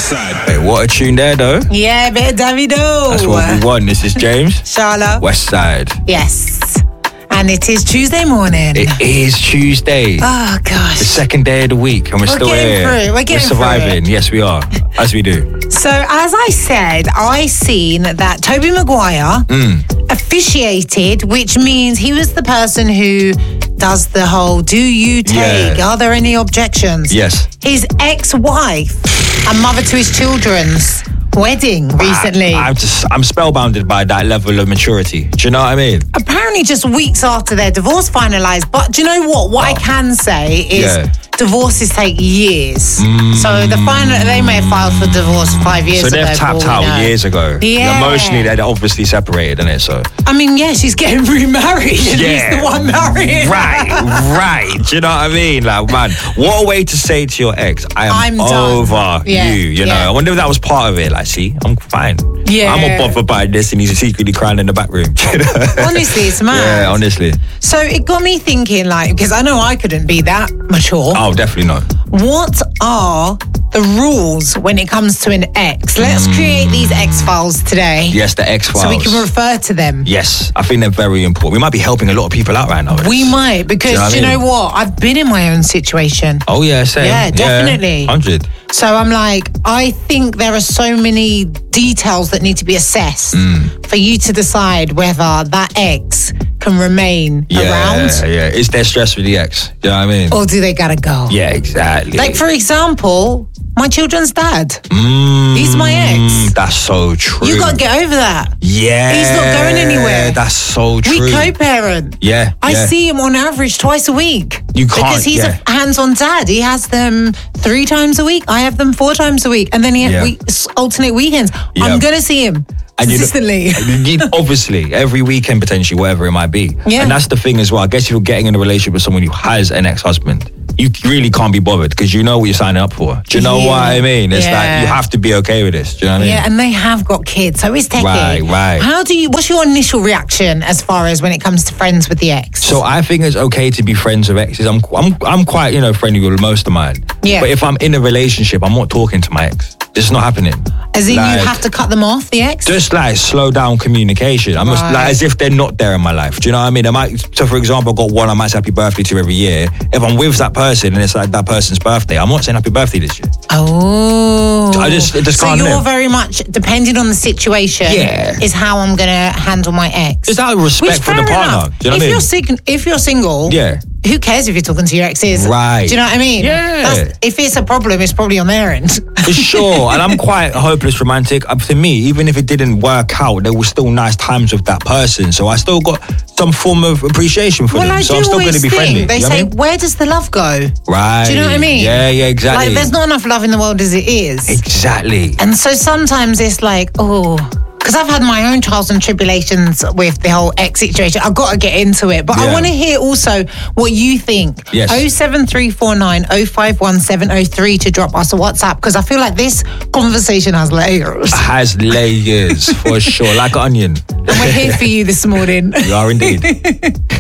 Westside. Hey, what a tune there, though. Yeah, bit of Davido. That's what we want. This is James. Charlotte. Westside. Yes. And it is Tuesday morning. It is Tuesday. Oh, gosh. The second day of the week, and we're still getting here. through. We're getting surviving. through it. Yes, we are. As we do. So, as I said, I seen that Toby Maguire officiated, which means he was the person who does the whole, do you take? Yeah. Are there any objections? Yes. His ex-wife and mother to his children's wedding recently. I'm spellbounded by that level of maturity. Do you know what I mean? Apparently just weeks after their divorce finalised. But do you know what? What I can say is divorces take years. So they may have filed for divorce 5 years ago. So they've tapped out years ago. Yeah. Emotionally, they're obviously separated, innit? So. I mean, yeah, she's getting remarried. And he's the one marrying. Right. Do you know what I mean? Like, man, what a way to say to your ex, I'm over you, you know? I wonder if that was part of it. Like, see, I'm fine. Yeah. I'm not bothered by this, and he's secretly crying in the back room. Honestly, it's mad. Yeah, honestly. So it got me thinking, like, because I know I couldn't be that mature. Oh, definitely not. What are the rules when it comes to an ex? Let's create these X files today. Yes, the X files. So we can refer to them. Yes, I think they're very important. We might be helping a lot of people out right now. We might, because you know what? I've been in my own situation. Oh, yeah, same. Yeah, definitely. 100. So I'm like, I think there are so many details that need to be assessed for you to decide whether that ex can remain around. Yeah, is there stress with the ex? You know what I mean? Or do they gotta go? Yeah, exactly. Like, for example, my children's dad. He's my ex. That's so true. You gotta get over that. Yeah. He's not going anywhere. That's so true. We co-parent. Yeah. I see him on average twice a week. You can't. Because he's a hands-on dad. He has them 3 times a week. I have them 4 times a week. And then we alternate weekends. I'm going to see him consistently. Obviously, every weekend potentially, whatever it might be. Yeah. And that's the thing as well. I guess if you're getting in a relationship with someone who has an ex-husband, you really can't be bothered because you know what you're signing up for. Do you know what I mean? It's like you have to be okay with this. Do you know what I mean? Yeah, and they have got kids, so it's techie. Right. What's your initial reaction as far as when it comes to friends with the ex? So I think it's okay to be friends with exes. I'm quite, friendly with most of mine. Yeah. But if I'm in a relationship, I'm not talking to my ex. It's not happening. As in, you have to cut them off, the ex? Just like slow down communication. I'm just like as if they're not there in my life. Do you know what I mean? So for example, I've got one I might say happy birthday to every year. If I'm with that person and it's like that person's birthday, I'm not saying happy birthday this year. Oh. It just so can't you're live. very much, depending on the situation, is how I'm going to handle my ex. It's out of respect for the partner. Do you know what I mean? If you're single, who cares if you're talking to your exes? Right. Do you know what I mean? Yeah. If it's a problem, it's probably on their end. For sure. And I'm quite a hopeless romantic. To me, even if it didn't work out, there were still nice times with that person. So I still got some form of appreciation for them. So I'm still going to be friendly. They say, where does the love go? Right. Do you know what I mean? Yeah, exactly. Like, there's not enough love in the world as it is. Exactly. And so sometimes it's like, because I've had my own trials and tribulations with the whole ex situation. I've got to get into it. But I want to hear also what you think. Yes. 07349 051703 to drop us a WhatsApp, because I feel like this conversation has layers. Has layers, for sure. Like an onion. And we're here for you this morning. We are indeed.